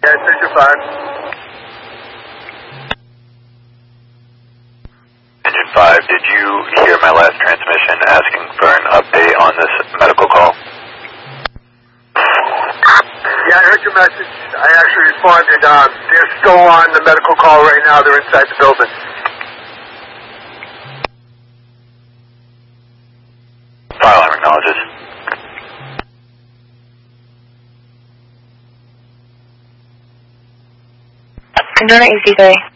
Yeah, Engine 5. Engine 5, did you hear my last transmission asking for an update on this medical call? Yeah, I heard your message. I actually responded. They're still on the medical call right now. They're inside the building. File alarm acknowledges. Controller AC3.